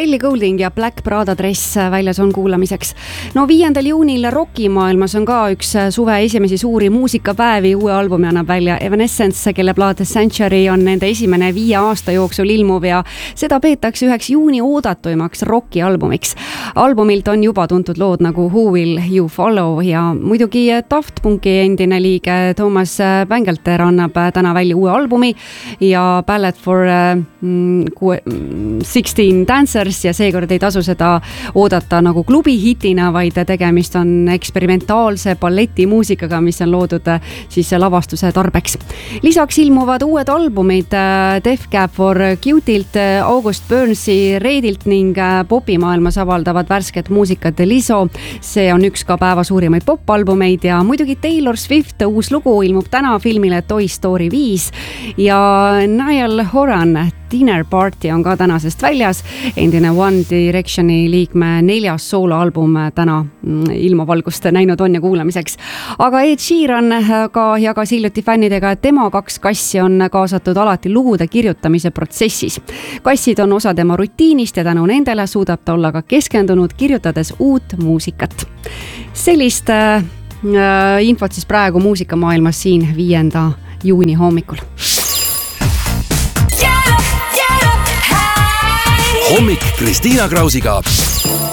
Ellie Goulding ja Black Prada dress väljas on kuulamiseks. No 5. juunil rockimaailmas on ka üks suve esimesi suuri muusikapäevi. Uue albumi annab välja Evanescence, kelle plaat Sanctuary on nende esimene 5 aasta jooksul ilmuv ja seda peetakse üheks juuni oodatuimaks rockialbumiks. Albumilt on juba tuntud lood nagu Who Will You Follow ja muidugi Daft Punki endine liige Thomas Bangalter annab täna välja uue albumi ja Ballad for 16 Dancers ja seekord ei tasu seda oodata nagu klubi hitina, vaid tegemist on eksperimentaalse balletimuusikaga, mis on loodud siis lavastuse tarbeks. Lisaks ilmuvad uued albumid Death Cab for Cutilt, August Burnsi Raidilt ning popimaailmas avaldavad värsket muusikat Lizzo. See on üks ka päeva suurimaid popalbumeid ja muidugi Taylor Swift uus lugu ilmub täna filmile Toy Story 5 ja Niall Horan Dinner Party on ka tänasest väljas. Endine One Directioni liikme 4. sooloalbum täna ilmavalgust näinud on ja kuulamiseks. Aga Ed Sheeran ka jagas hiljuti fännidega, et tema 2 kassi on kaasatud alati lugude kirjutamise protsessis. Kassid on osa tema rutiinist ja tänu nendele suudab ta olla ka keskendunud kirjutades uut muusikat. Sellist infot siis praegu muusikamaailmas siin 5. juuni hommikul. Hommik Kristiina Krausiga.